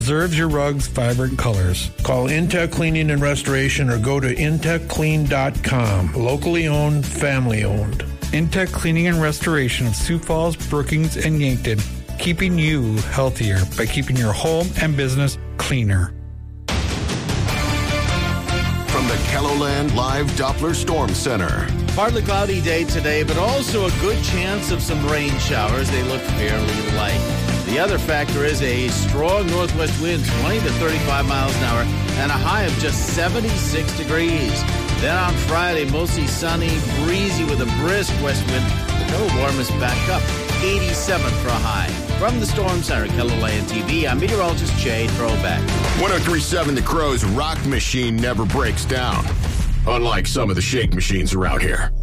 preserves your rug's vibrant colors. Call Intech Cleaning and Restoration or go to intechclean.com. Locally owned, family owned. Intech Cleaning and Restoration of Sioux Falls, Brookings, and Yankton, keeping you healthier by keeping your home and business cleaner. From the KELOLAND Live Doppler Storm Center. Partly cloudy day today, but also a good chance of some rain showers. They look fairly light. The other factor is a strong northwest wind, 20 to 35 miles an hour, and a high of just 76 degrees. Then on Friday, mostly sunny, breezy with a brisk west wind. It'll warm us back up, 87 for a high. From the Storm Center, KELOLAND TV, I'm meteorologist Jay Trobeck. 103.7 The Crow's rock machine never breaks down, unlike some of the shake machines around here.